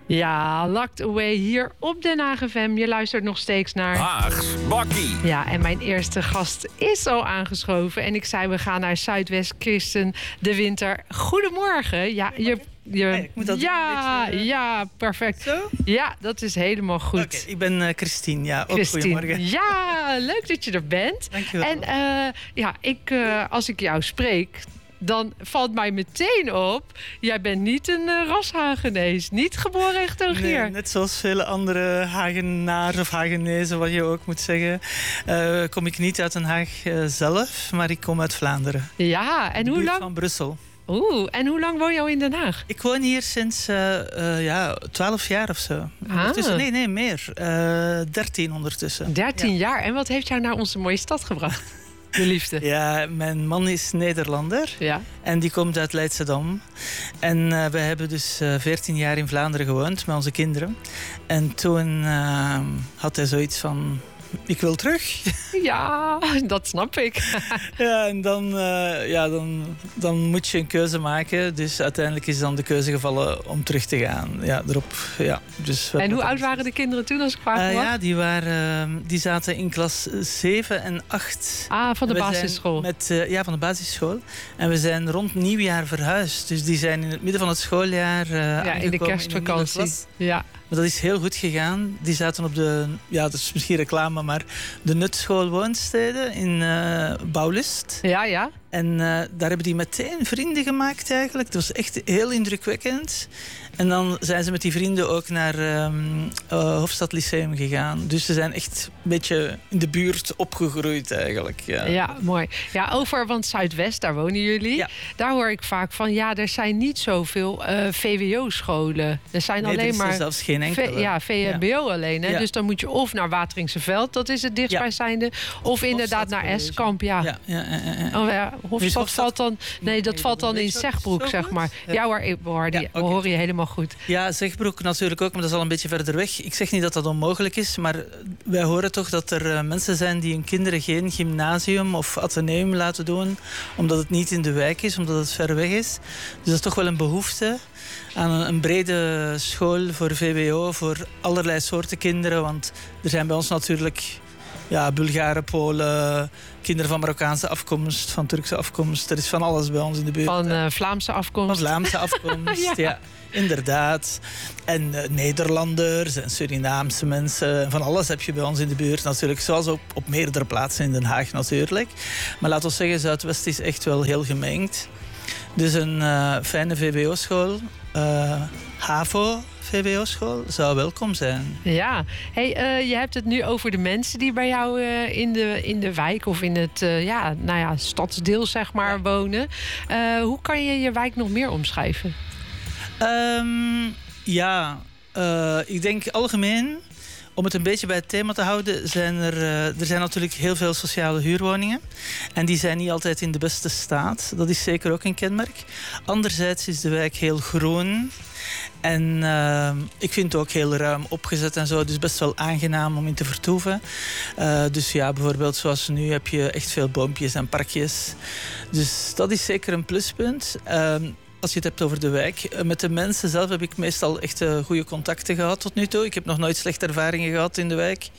Ja, Locked Away hier op Den Haag FM. Je luistert nog steeds naar Haags Bakkie. Ja, en mijn eerste gast is al aangeschoven. En ik zei, we gaan naar Zuidwest. Kirsten de Winter. Goedemorgen. Ja, ik moet dat een beetje... ja, perfect. Zo? Ja, dat is helemaal goed. Oké, ik ben Christine. Ja, ook Christine. Goedemorgen. Ja, leuk dat je er bent. Dankjewel. En als ik jou spreek, dan valt mij meteen op, jij bent niet een rashagenees. Niet geboren en getogen hier. Nee, net zoals vele andere Hagenaars of Hagenezen, wat je ook moet zeggen, kom ik niet uit Den Haag zelf, maar ik kom uit Vlaanderen. Ja, en hoe lang? Van Brussel. En hoe lang woon je al in Den Haag? Ik woon hier sinds 12 jaar of zo. Nee, meer. 13 ondertussen. 13 jaar. En wat heeft jou naar onze mooie stad gebracht? De liefde. Ja, mijn man is Nederlander. Ja. En die komt uit Leidschendam. En we hebben dus 14 jaar in Vlaanderen gewoond met onze kinderen. En toen had hij zoiets van, ik wil terug. Ja, dat snap ik. Ja, en dan moet je een keuze maken. Dus uiteindelijk is dan de keuze gevallen om terug te gaan. Ja, erop. Ja. Dus en hoe oud waren de kinderen toen, als ik vraag mag? Ja, die zaten in klas 7 en 8. Ah, van de basisschool. Van de basisschool. En we zijn rond nieuwjaar verhuisd. Dus die zijn in het midden van het schooljaar in de kerstvakantie. Ja. Maar dat is heel goed gegaan. Die zaten op dat is misschien reclame, maar de Nutschool Woonsteden in Bouwlust. Ja. En daar hebben die meteen vrienden gemaakt eigenlijk. Dat was echt heel indrukwekkend. En dan zijn ze met die vrienden ook naar Hofstad Lyceum gegaan. Dus ze zijn echt een beetje in de buurt opgegroeid eigenlijk. Ja, mooi. Ja, want Zuidwest, daar wonen jullie. Ja. Daar hoor ik vaak van, er zijn niet zoveel VWO-scholen. Er zijn alleen maar... zelfs geen enkele. VMBO alleen. Hè? Ja. Dus dan moet je of naar Wateringse-Veld, dat is het dichtstbijzzijnde. Of inderdaad naar Eskamp, Hofstad valt dan... Nee, dat valt dan in Zegbroek, zeg maar. Ja hoor, we horen je helemaal goed. Ja, Zegbroek natuurlijk ook, maar dat is al een beetje verder weg. Ik zeg niet dat dat onmogelijk is, maar wij horen toch dat er mensen zijn die hun kinderen geen gymnasium of ateneum laten doen, omdat het niet in de wijk is, omdat het ver weg is. Dus dat is toch wel een behoefte aan een brede school voor VWO, voor allerlei soorten kinderen. Want er zijn bij ons natuurlijk Bulgaren, Polen, kinderen van Marokkaanse afkomst, van Turkse afkomst. Er is van alles bij ons in de buurt. Van Vlaamse afkomst. Van Vlaamse afkomst, ja. Inderdaad. En Nederlanders en Surinaamse mensen. Van alles heb je bij ons in de buurt natuurlijk. Zoals op meerdere plaatsen in Den Haag natuurlijk. Maar laten we zeggen, Zuidwest is echt wel heel gemengd. Dus een fijne VWO-school, HAVO... VWO-school zou welkom zijn. Ja, je hebt het nu over de mensen die bij jou in de wijk of in het stadsdeel zeg maar wonen. Hoe kan je je wijk nog meer omschrijven? Ik denk algemeen, om het een beetje bij het thema te houden, zijn er zijn natuurlijk heel veel sociale huurwoningen. En die zijn niet altijd in de beste staat. Dat is zeker ook een kenmerk. Anderzijds is de wijk heel groen. En ik vind het ook heel ruim opgezet en zo. Dus best wel aangenaam om in te vertoeven. Dus bijvoorbeeld zoals nu heb je echt veel boompjes en parkjes. Dus dat is zeker een pluspunt. Als je het hebt over de wijk. Met de mensen zelf heb ik meestal echt goede contacten gehad tot nu toe. Ik heb nog nooit slechte ervaringen gehad in de wijk.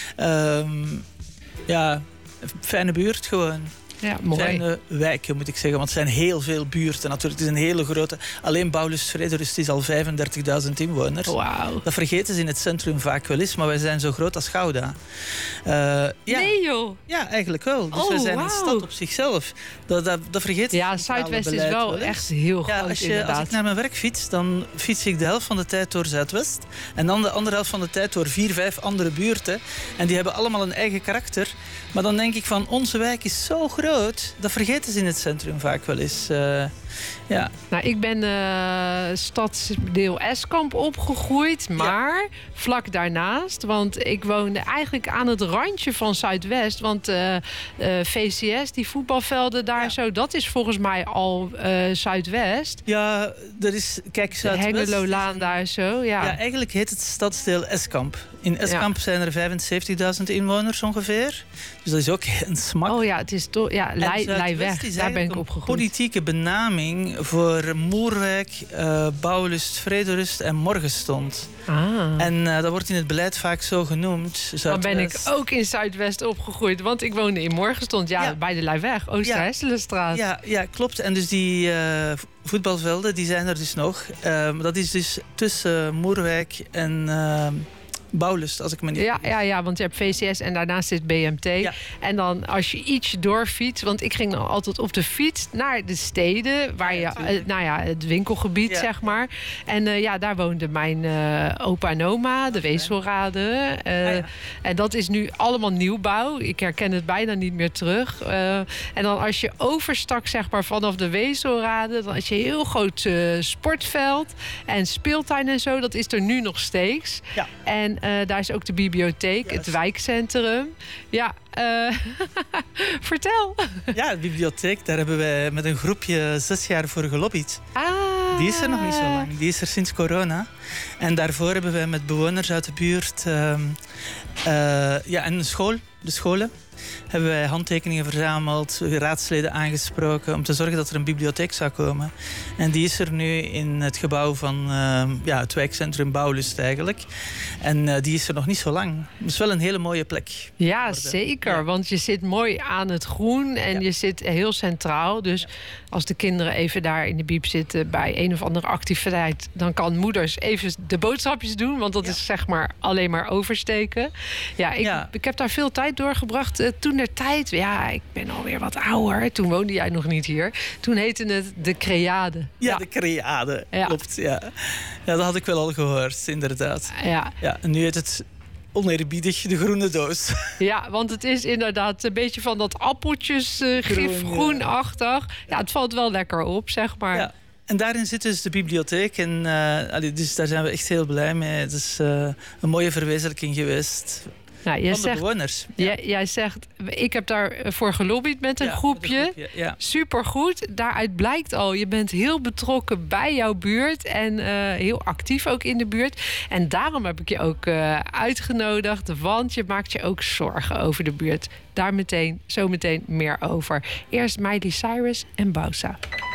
Fijne buurt gewoon. Ja, mooi. Fijne wijken, moet ik zeggen. Want het zijn heel veel buurten natuurlijk. Het is een hele grote... Alleen Bouwlust-Vrederust is al 35.000 inwoners. Wauw. Dat vergeten ze in het centrum vaak wel eens. Maar wij zijn zo groot als Gouda. Nee joh. Ja, eigenlijk wel. Dus wij zijn een stad op zichzelf. Dat vergeten ze. Ja, Zuidwest is wel echt heel groot als inderdaad. ik naar mijn werk fiets, dan fiets ik de helft van de tijd door Zuidwest. En dan de andere helft van de tijd door 4, 5 andere buurten. En die hebben allemaal een eigen karakter. Maar dan denk ik van, onze wijk is zo groot. Dat vergeten ze in het centrum vaak wel eens. Nou, ik ben stadsdeel Eskamp opgegroeid, maar vlak daarnaast. Want ik woonde eigenlijk aan het randje van Zuidwest. Want VCS, die voetbalvelden daar zo, dat is volgens mij al Zuidwest. Ja, dat is, kijk, Zuidwest. De Hengelolaan daar zo, Ja, eigenlijk heet het stadsdeel Eskamp. In Eskamp zijn er 75.000 inwoners ongeveer. Dus dat is ook een smak. Oh ja, het is toch... Zuidwest daar ben ik opgegroeid. Politieke benaming voor Moerwijk, Bouwlust, Vrederust en Morgenstond. En dat wordt in het beleid vaak zo genoemd. Zuidwest. Dan ben ik ook in Zuidwest opgegroeid, want ik woonde in Morgenstond, bij de Luiweg, Oosterhesselenstraat. Ja, klopt. En dus die voetbalvelden, die zijn er dus nog. Dat is dus tussen Moerwijk en Bouwlust, als ik me niet... Ja, want je hebt VCS en daarnaast zit BMT. Ja. En dan als je iets doorfietst... want ik ging dan altijd op de fiets naar de steden... waar het winkelgebied, zeg maar. En daar woonde mijn opa en oma, de Wezelrade. En dat is nu allemaal nieuwbouw. Ik herken het bijna niet meer terug. En dan als je overstak, zeg maar, vanaf de Wezelrade... dan had je een heel groot sportveld en speeltuin en zo. Dat is er nu nog steeds. Ja. En daar is ook de bibliotheek, het wijkcentrum. Ja, vertel. Ja, de bibliotheek, daar hebben wij met een groepje 6 jaar voor gelobbyd. Die is er nog niet zo lang. Die is er sinds corona. En daarvoor hebben wij met bewoners uit de buurt... en de scholen... hebben wij handtekeningen verzameld, raadsleden aangesproken... om te zorgen dat er een bibliotheek zou komen. En die is er nu in het gebouw van het wijkcentrum Bouwlust eigenlijk. En die is er nog niet zo lang. Het is wel een hele mooie plek. Ja, zeker. Want je zit mooi aan het groen en je zit heel centraal. Dus als de kinderen even daar in de bieb zitten bij een of andere activiteit... dan kan moeders even de boodschapjes doen. Want dat is zeg maar alleen maar oversteken. Ik heb daar veel tijd doorgebracht. Toen der tijd, ik ben alweer wat ouder. Toen woonde jij nog niet hier. Toen heette het de Creade. Ja, de Creade. Klopt, ja. Ja, dat had ik wel al gehoord, inderdaad. Ja, en nu heet het oneerbiedig de groene doos. Ja, want het is inderdaad een beetje van dat appeltjes gifgroenachtig. Ja, het valt wel lekker op, zeg maar. Ja. En daarin zit dus de bibliotheek. En dus daar zijn we echt heel blij mee. Het is een mooie verwezenlijking geweest... van de bewoners. Jij zegt, ik heb daarvoor gelobbyd met een groepje. Supergoed. Daaruit blijkt al, je bent heel betrokken bij jouw buurt. En heel actief ook in de buurt. En daarom heb ik je ook uitgenodigd. Want je maakt je ook zorgen over de buurt. Daar zo meteen meer over. Eerst Miley Cyrus en Bausa.